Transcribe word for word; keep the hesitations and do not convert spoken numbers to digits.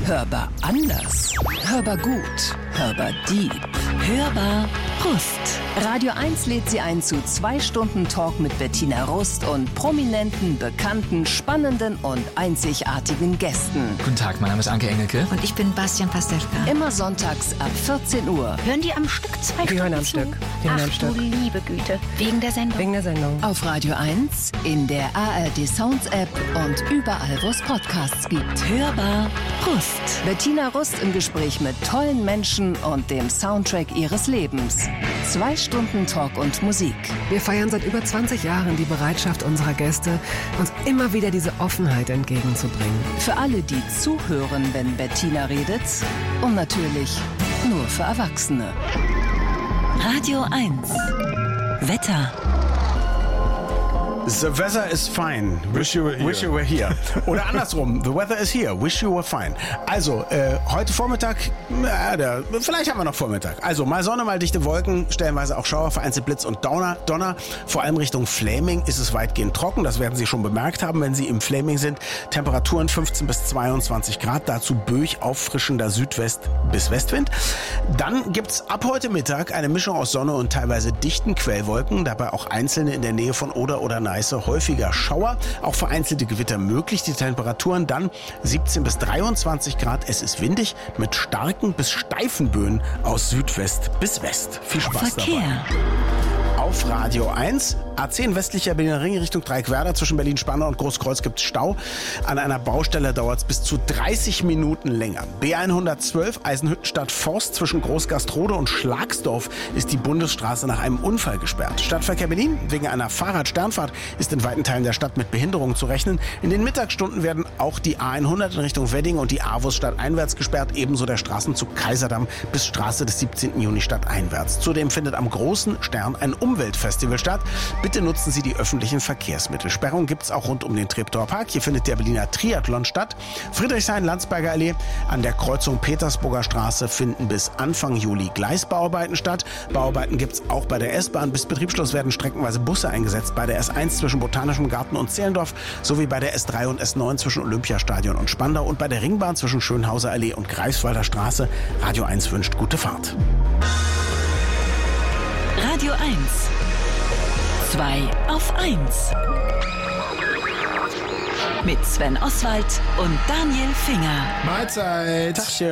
Hörbar anders. Hörbar gut. Hörbar deep. Hörbar Rust. Radio eins lädt Sie ein zu zwei Stunden Talk mit Bettina Rust und prominenten, bekannten, spannenden und einzigartigen Gästen. Guten Tag, mein Name ist Anke Engelke. Und ich bin Bastian Pastewka. Immer sonntags ab vierzehn Uhr. Hören die am Stück zwei Die Stunden hören am zu? Stück. Die hören Ach am du Stück. liebe Güte. Wegen der Sendung. Wegen der Sendung. Auf Radio eins, in der A R D Sounds App und überall, wo es Podcasts gibt. Hörbar Rust. Bettina Rust im Gespräch mit tollen Menschen und dem Soundtrack ihres Lebens. Zwei Stunden Talk und Musik. Wir feiern seit über zwanzig Jahren die Bereitschaft unserer Gäste, uns immer wieder diese Offenheit entgegenzubringen. Für alle, die zuhören, wenn Bettina redet. Und natürlich nur für Erwachsene. Radio eins. Wetter. The weather is fine. Wish you, wish you were here. Oder andersrum. The weather is here. Wish you were fine. Also, äh, heute Vormittag, äh, der, vielleicht haben wir noch Vormittag. Also, mal Sonne, mal dichte Wolken, stellenweise auch Schauer, vereinzelt Blitz und Donner. Donner. Vor allem Richtung Fläming ist es weitgehend trocken. Das werden Sie schon bemerkt haben, wenn Sie im Fläming sind. Temperaturen fünfzehn bis zweiundzwanzig Grad. Dazu böig auffrischender Südwest- bis Westwind. Dann gibt's ab heute Mittag eine Mischung aus Sonne und teilweise dichten Quellwolken. Dabei auch einzelne in der Nähe von Oder oder Neiße. Häufiger Schauer, auch vereinzelte Gewitter möglich. Die Temperaturen dann siebzehn bis dreiundzwanzig Grad. Es ist windig mit starken bis steifen Böen aus Südwest bis West. Viel Spaß Verkehr. dabei. Auf Radio eins. A zehn westlicher Berliner Ring Richtung Dreieckwerder. Zwischen Berlin-Spandau und Großkreuz gibt es Stau. An einer Baustelle dauert es bis zu dreißig Minuten länger. B hundertzwölf Eisenhüttenstadt Forst zwischen Großgastrode und Schlagsdorf ist die Bundesstraße nach einem Unfall gesperrt. Stadtverkehr Berlin wegen einer Fahrradsternfahrt ist in weiten Teilen der Stadt mit Behinderungen zu rechnen. In den Mittagsstunden werden auch die A hundert in Richtung Wedding und die A-Wurst stadteinwärts gesperrt. Ebenso der Straßenzug Kaiserdamm bis Straße des siebzehnten Juni stadteinwärts. Zudem findet am Großen Stern ein Umweltfestival statt. Bitte nutzen Sie die öffentlichen Verkehrsmittel. Sperrung gibt es auch rund um den Treptower Park. Hier findet der Berliner Triathlon statt. Friedrichshain-Landsberger Allee. An der Kreuzung Petersburger Straße finden bis Anfang Juli Gleisbauarbeiten statt. Bauarbeiten gibt es auch bei der S-Bahn. Bis Betriebsschluss werden streckenweise Busse eingesetzt. Bei der S eins zwischen Botanischem Garten und Zehlendorf sowie bei der S drei und S neun zwischen Olympiastadion und Spandau und bei der Ringbahn zwischen Schönhauser Allee und Greifswalder Straße. Radio eins wünscht gute Fahrt. Radio eins. zwei auf eins. Mit Sven Oswald und Daniel Finger. Mahlzeit. Tachchen.